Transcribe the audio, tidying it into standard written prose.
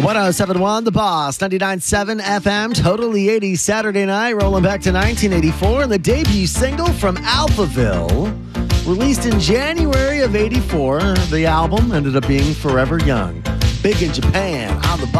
107.1 The Boss, 99.7 FM, Totally 80 Saturday night, rolling back to 1984, and the debut single from Alphaville, released in January of 84. The album ended up being Forever Young. Big in Japan on The Boss.